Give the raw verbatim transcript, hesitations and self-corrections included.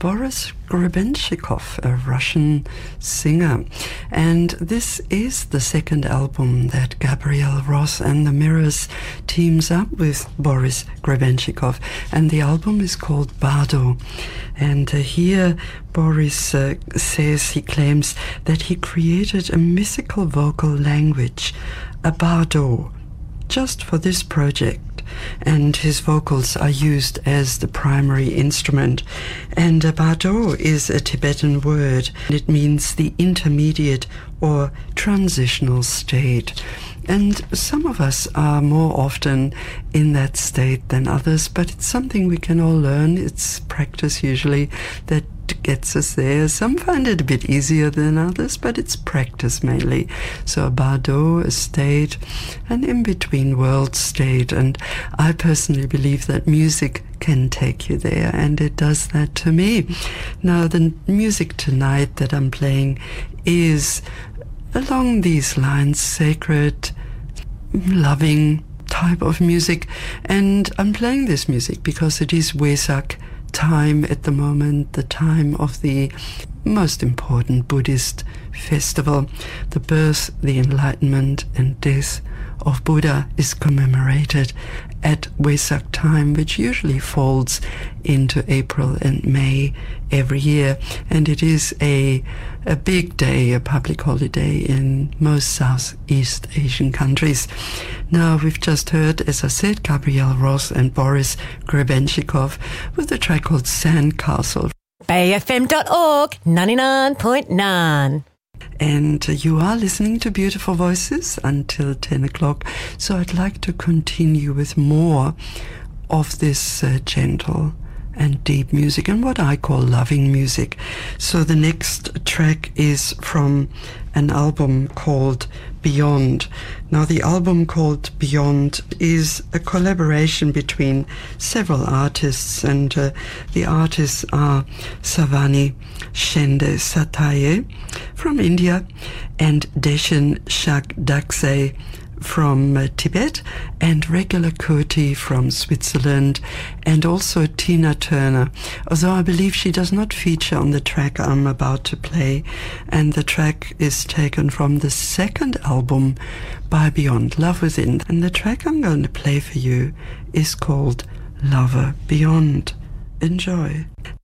Boris Grebenshchikov, a Russian singer. And this is the second album that Gabriel Ross and the Mirrors teams up with Boris Grebenshchikov. And the album is called Bardo. And uh, here Boris uh, says, he claims that he created a mythical vocal language, a bardo, just for this project. And his vocals are used as the primary instrument. And a bardo is a Tibetan word. It means the intermediate or transitional state. And some of us are more often in that state than others, but it's something we can all learn. It's practice usually that gets us there. Some find it a bit easier than others, but it's practice mainly. So a bardo, a state, an in-between world state. And I personally believe that music can take you there, and it does that to me. Now, the music tonight that I'm playing is along these lines, sacred, loving type of music. And I'm playing this music because it is Wesak time at the moment, the time of the most important Buddhist festival. The birth, the enlightenment and death of Buddha is commemorated at Wesak time, which usually falls into April and May every year. And it is a, a big day, a public holiday in most Southeast Asian countries. Now, we've just heard, as I said, Gabriel Ross and Boris Grebenshchikov with a track called Sandcastle. bay f m dot org, ninety-nine point nine. And uh, you are listening to Beautiful Voices until ten o'clock. So I'd like to continue with more of this uh, gentle and deep music and what I call loving music. So the next track is from an album called Beyond. Now, the album called Beyond is a collaboration between several artists, and uh, the artists are Savani Shende Sataye from India and Deshin Shakdakse from uh, Tibet, and Regula Kurti from Switzerland, and also Tina Turner, although I believe she does not feature on the track I'm about to play. And the track is taken from the second album by Beyond, Love Within. And the track I'm going to play for you is called Lover Beyond. Enjoy.